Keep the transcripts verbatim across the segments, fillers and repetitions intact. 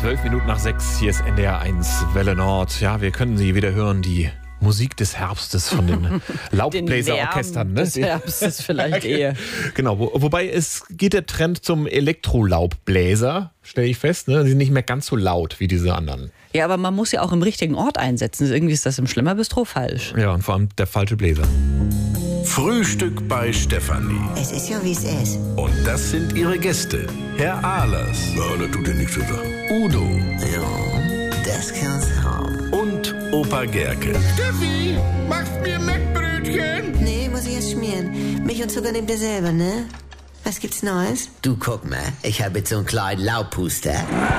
Zwölf Minuten nach sechs, hier ist N D R eins Welle Nord. Ja, wir können sie wieder hören, die Musik des Herbstes von den Laubbläserorchestern. Den ne? des Herbstes vielleicht eher. Genau, wo, wobei es geht der Trend zum Elektrolaubbläser, stelle ich fest. Ne? Die sind nicht mehr ganz so laut wie diese anderen. Ja, aber man muss ja auch im richtigen Ort einsetzen. Irgendwie ist das im Schlemmerbistro falsch. Ja, und vor allem der falsche Bläser. Frühstück bei Stefanie. Es ist ja, wie es ist. Und das sind ihre Gäste. Herr Ahlers. Ja, das tut ja nichts zu sagen. Udo. Ja, das kann's haben. Und Opa Gerke. Steffi, machst mir Mettbrötchen? Nee, muss ich erst schmieren. Milch und Zucker nehmt ihr selber, ne? Was gibt's Neues? Du, guck mal, ich habe jetzt so einen kleinen Laubpuster.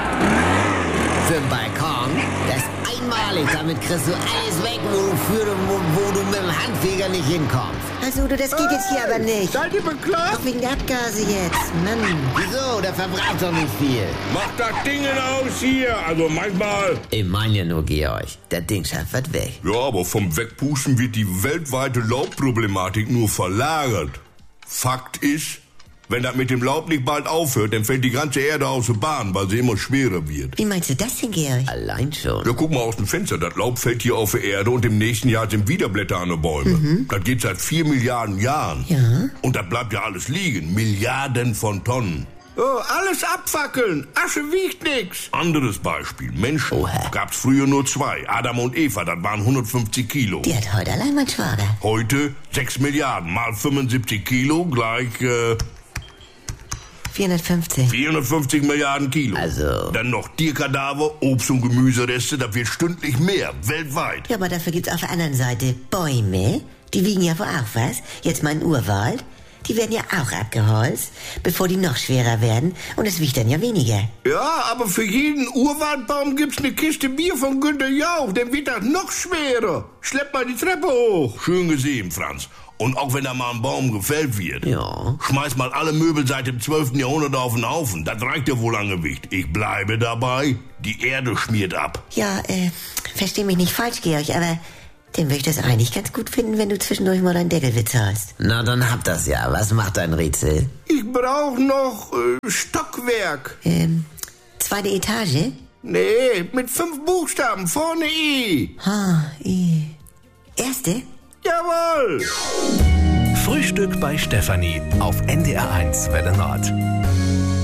Für den Balkon. Das ist einmalig. Damit kriegst du alles weg, wo du, für, wo, wo du mit dem Handfeger nicht hinkommst. Also, du, das geht jetzt hier aber nicht. Seid ihr bekloppt? Auch wegen der Abgase jetzt. Mann. Wieso? Der verbraucht doch nicht viel. Macht das Ding aus hier. Also manchmal. Ich meine ja nur, Georg, das Ding schafft was weg. Ja, aber vom Wegpusten wird die weltweite Laubproblematik nur verlagert. Fakt ist, wenn das mit dem Laub nicht bald aufhört, dann fällt die ganze Erde aus der Bahn, weil sie immer schwerer wird. Wie meinst du das denn, Georg? Allein schon. Ja, guck mal aus dem Fenster. Das Laub fällt hier auf die Erde und im nächsten Jahr sind wieder Blätter an den Bäumen. Mhm. Das geht seit vier Milliarden Jahren. Ja. Und das bleibt ja alles liegen. Milliarden von Tonnen. Oh, alles abfackeln. Asche wiegt nix. Anderes Beispiel. Menschen. Oha. Gab's früher nur zwei. Adam und Eva, das waren hundertfünfzig Kilo. Die hat heute allein mein Schwager. Heute sechs Milliarden mal fünfundsiebzig Kilo gleich äh, vierhundertfünfzig. vierhundertfünfzig Milliarden Kilo. Also. Dann noch Tierkadaver, Obst- und Gemüsereste, das wird stündlich mehr, weltweit. Ja, aber dafür gibt's auf der anderen Seite Bäume. Die wiegen ja wohl auch was. Jetzt mein Urwald. Die werden ja auch abgeholzt, bevor die noch schwerer werden. Und es wiegt dann ja weniger. Ja, aber für jeden Urwaldbaum gibt's eine Kiste Bier von Günter Jauch. Dann wird das noch schwerer. Schlepp mal die Treppe hoch. Schön gesehen, Franz. Und auch wenn da mal ein Baum gefällt wird, Ja. schmeiß mal alle Möbel seit dem zwölften Jahrhundert auf den Haufen. Das reicht ja wohl an Gewicht. Ich bleibe dabei, die Erde schmiert ab. Ja, äh, versteh mich nicht falsch, Georg, aber dann würde ich das eigentlich ganz gut finden, wenn du zwischendurch mal deinen Deckelwitz hast. Na, dann hab das ja. Was macht dein Rätsel? Ich brauch noch äh, Stockwerk. Ähm, zweite Etage? Nee, mit fünf Buchstaben, vorne I. Ha, I. Erste? Jawohl. Frühstück bei Stefanie auf N D R eins Welle Nord.